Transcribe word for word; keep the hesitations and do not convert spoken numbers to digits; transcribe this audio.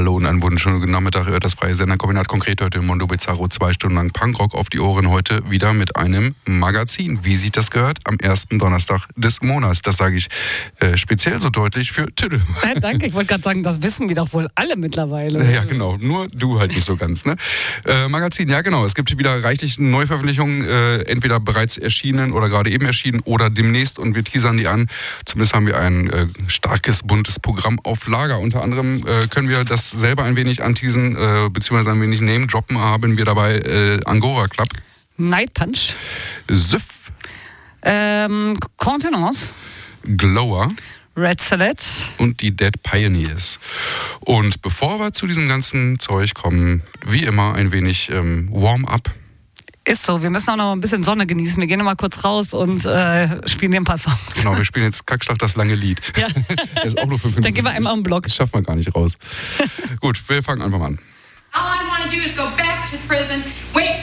Hallo und einen wunderschönen guten Nachmittag. Das freie Senderkombinat konkret heute im Mondo Bizarro. Zwei Stunden lang Punkrock auf die Ohren. Heute wieder mit einem Magazin. Wie sich das gehört? Am ersten Donnerstag des Monats. Das sage ich äh, speziell so deutlich für Tüdel. Ja, danke, ich wollte gerade sagen, das wissen wir doch wohl alle mittlerweile. Ja, genau. Nur du halt nicht so ganz. Ne? Äh, Magazin, ja genau. Es gibt wieder reichlich Neuveröffentlichungen. Äh, entweder bereits erschienen oder gerade eben erschienen oder demnächst. Und wir teasern die an. Zumindest haben wir ein äh, starkes, buntes Programm auf Lager. Unter anderem äh, können wir das selber ein wenig anteasen, äh, beziehungsweise ein wenig name droppen, haben wir dabei äh, Angora Club, Night Punch, Süff, ähm, Contenance, Glower, Red Salad und die Dead Pioneers. Und bevor wir zu diesem ganzen Zeug kommen, wie immer ein wenig ähm, Warm-up. Ist so, wir müssen auch noch ein bisschen Sonne genießen. Wir gehen noch mal kurz raus und äh, spielen dir ein paar Songs. Genau, wir spielen jetzt Kackschlag, das lange Lied. Ja. Das ist auch nur fünf Minuten. Dann gehen wir einmal am Block. Das schaffen wir gar nicht raus. Gut, wir fangen einfach mal an. All I want to do is go back to prison, wait